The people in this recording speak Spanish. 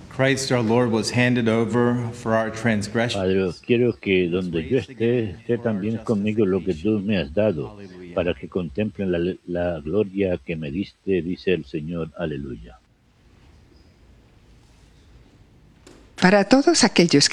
Christ our Lord was handed over for our transgressions. Padre, quiero que donde yo esté también conmigo lo que tú me has dado, para que contemplen la gloria que me diste, dice el Señor. Aleluya. Para todos aquellos